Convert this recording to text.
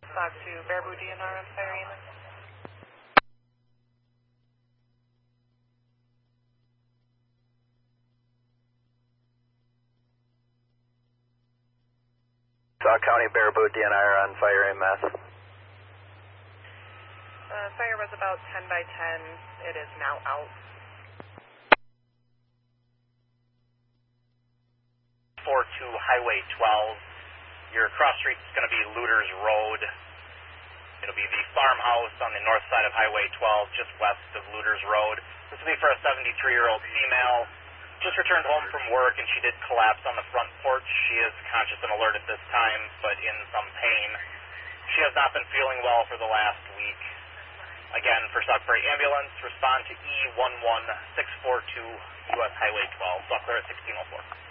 Talk to Baraboo DNR on fire EMS. Sauk County Baraboo DNR on fire EMS. Fire was about 10 by 10. It is now out. 42 Highway 12. Your cross street is going to be Looters Road. It'll be the farmhouse on the north side of Highway 12, just west of Looters Road. This will be for a 73-year-old female. Just returned home from work and she did collapse on the front porch. She is conscious and alert at this time, but in some pain. She has not been feeling well for the last week. Again, for Sauk Prairie Ambulance, respond to E11642 US Highway 12, Sauk Prairie 1604.